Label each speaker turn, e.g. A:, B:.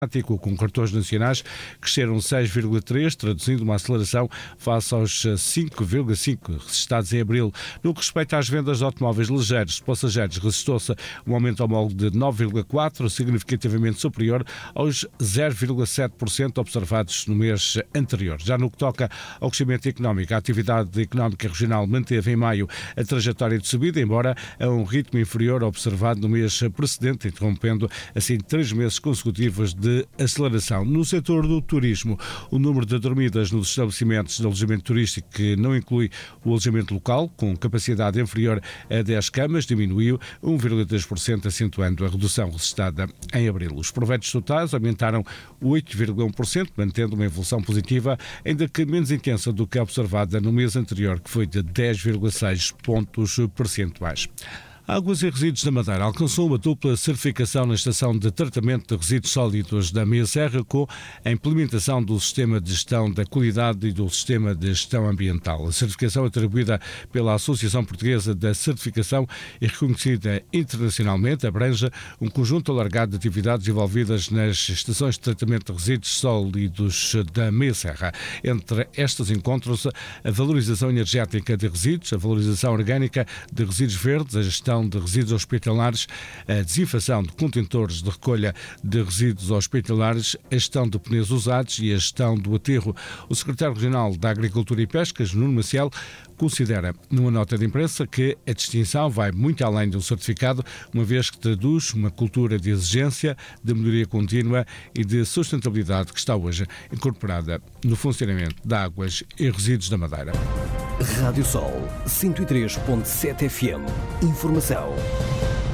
A: com cartões nacionais cresceram 6,3%, traduzindo uma aceleração face aos 5,5% registados em abril. No que respeita às vendas de automóveis ligeiros de passageiros, registrou-se um aumento homólogo de 9,4%, significativamente superior aos 0,7% observados no mês anterior. Já no que toca ao crescimento económico, a atividade económica regional manteve em maio a trajetória de subida, embora a um ritmo inferior ao observado no mês precedente, interrompendo assim 3 meses consecutivos de aceleração. No setor do turismo, o número de dormidas nos estabelecimentos de alojamento turístico, que não inclui o alojamento local, com capacidade inferior a 10 camas, diminuiu 1,3%, acentuando a redução registrada em abril. Os proveitos totais aumentaram 8,1%, mantendo uma evolução positiva, ainda que menos intensa do que a observada no mês anterior, que foi de 10,6 pontos percentuais. Águas e Resíduos da Madeira alcançou uma dupla certificação na estação de tratamento de resíduos sólidos da Meia Serra, com a implementação do sistema de gestão da qualidade e do sistema de gestão ambiental. A certificação atribuída pela Associação Portuguesa da Certificação e reconhecida internacionalmente abrange um conjunto alargado de atividades envolvidas nas estações de tratamento de resíduos sólidos da Meia Serra. Entre estas encontram-se a valorização energética de resíduos, a valorização orgânica de resíduos verdes, a gestão de resíduos hospitalares, a desinfecção de contentores de recolha de resíduos hospitalares, a gestão de pneus usados e a gestão do aterro. O secretário regional da Agricultura e Pescas, Nuno Maciel, considera numa nota de imprensa que a distinção vai muito além de um certificado, uma vez que traduz uma cultura de exigência, de melhoria contínua e de sustentabilidade que está hoje incorporada no funcionamento da Águas e Resíduos da Madeira.
B: Rádio Sol 103.7 FM. Informação